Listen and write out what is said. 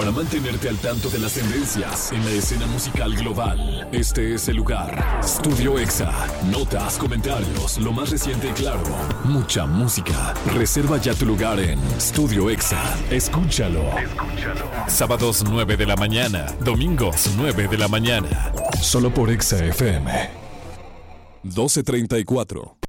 Para mantenerte al tanto de las tendencias en la escena musical global, este es el lugar. Studio Exa. Notas, comentarios, lo más reciente y claro. Mucha música. Reserva ya tu lugar en Studio Exa. Escúchalo. Sábados 9 de la mañana. Domingos 9 de la mañana. Solo por Exa FM. 12:34.